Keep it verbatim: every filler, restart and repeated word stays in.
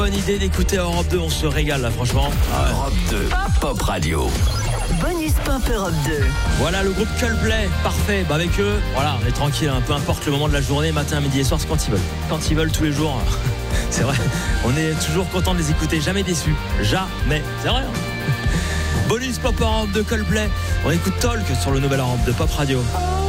Bonne idée d'écouter Europe deux, on se régale là franchement. Ah, Europe deux, Pop Radio. Bonus Pop Europe deux. Voilà le groupe Coldplay, parfait. Bah avec eux, voilà, on est tranquille, hein. Peu importe le moment de la journée, matin, midi et soir, c'est quand ils veulent. Quand ils veulent tous les jours. C'est vrai, on est toujours content de les écouter, jamais déçus. Jamais, c'est vrai. Hein. Bonus Pop Europe de Coldplay. On écoute Talk sur le nouvel Europe de Pop Radio.